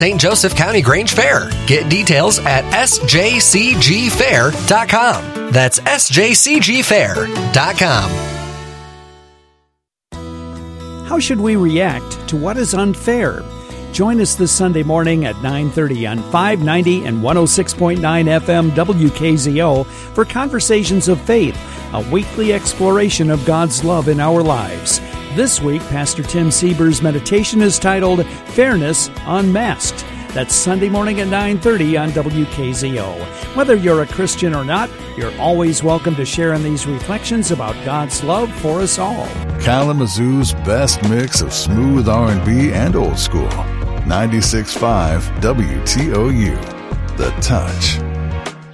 St. Joseph County Grange Fair. Get details at sjcgfair.com. That's sjcgfair.com. How should we react to what is unfair? Join us this Sunday morning at 9:30 on 590 and 106.9 FM WKZO for Conversations of Faith, a weekly exploration of God's love in our lives. This week, Pastor Tim Sieber's meditation is titled Fairness Unmasked. That's Sunday morning at 9:30 on WKZO. Whether you're a Christian or not, you're always welcome to share in these reflections about God's love for us all. Kalamazoo's best mix of smooth R&B and old school. 96.5 WTOU. The Touch.